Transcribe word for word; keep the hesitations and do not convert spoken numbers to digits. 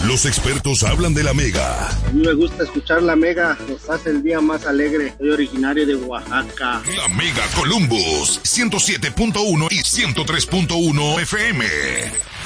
Los expertos hablan de la Mega. A mí me gusta escuchar la Mega, nos hace el día más alegre. Soy originario de Oaxaca. La Mega Columbus, ciento siete punto uno y ciento tres punto uno F M.